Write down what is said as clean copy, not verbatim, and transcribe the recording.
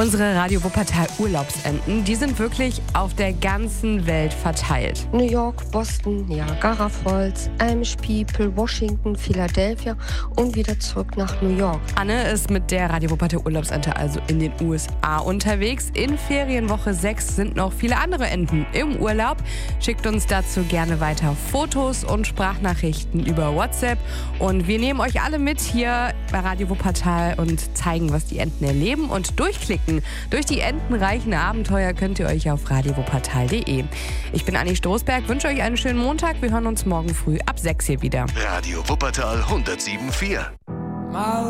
Unsere Radio Wuppertal Urlaubsenten, die sind wirklich auf der ganzen Welt verteilt. New York, Boston, Niagara Falls, Amish People, Washington, Philadelphia und wieder zurück nach New York. Anne ist mit der Radio Wuppertal Urlaubsente also in den USA unterwegs. In Ferienwoche 6 sind noch viele andere Enten im Urlaub. Schickt uns dazu gerne weiter Fotos und Sprachnachrichten über WhatsApp. Und wir nehmen euch alle mit hier bei Radio Wuppertal und zeigen, was die Enten erleben und durchklicken. Durch die entenreichen Abenteuer könnt ihr euch auf radiowuppertal.de. Ich bin Anni Stoßberg, wünsche euch einen schönen Montag. Wir hören uns morgen früh ab 6 hier wieder. Radio Wuppertal 107,4.